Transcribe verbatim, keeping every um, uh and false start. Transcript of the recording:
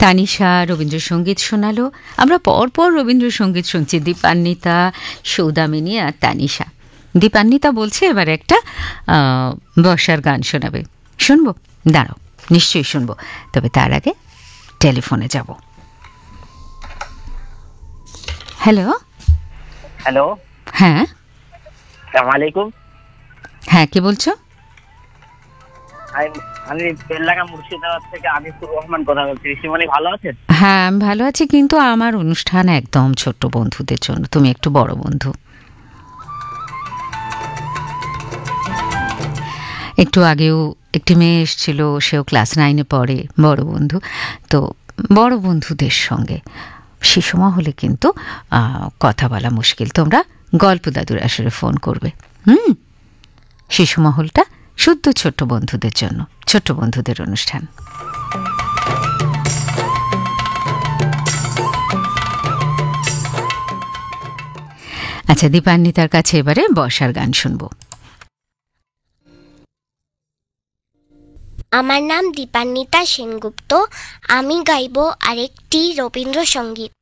তানিশা রবীন্দ্রসঙ্গীত শোনালো। আমরা পরপর রবীন্দ্রসঙ্গীত শুনছি, দীপান্বিতা, সৌদামিনী আর তানিশা। দীপান্বিতা বলছে এবার একটা বর্ষার গান শোনাবে। শুনবো? দাঁড়াও, নিশ্চয়ই শুনবো, তবে তার আগে টেলিফোনে যাব। হ্যালো। হ্যালো। হ্যাঁ, আসসালামু আলাইকুম। হ্যাঁ, কে বলছো? আমি বেলডাঙ্গা মুর্শিদাবাদ থেকে আনিসুর রহমান কথা বলছি। ঋষিমণি ভালো আছেন? হ্যাঁ, আমি ভালো আছি, কিন্তু আমার অনুষ্ঠান একদম ছোট্ট বন্ধুদের জন্য, তুমি একটু বড় বন্ধু। একটু আগেও একটি মেয়ে এসেছিল, সেও ক্লাস নাইনে পড়ে, বড় বন্ধু। তো বড় বন্ধুদের সঙ্গে শিশু মহলে কিন্তু কথা বলা মুশকিল। তোমরা গল্প দাদুর আসরে ফোন করবে। হুম, শিশু মহলটা শুদ্ধ ছোট্ট বন্ধুদের জন্য, ছোট্ট বন্ধুদের অনুষ্ঠান। আচ্ছা, দীপান্বিতার কাছে এবারে বর্ষার গান শুনবো। আমার নাম দীপান্বিতা সেনগুপ্ত। আমি গাইব আরেকটি রবীন্দ্রসঙ্গীত।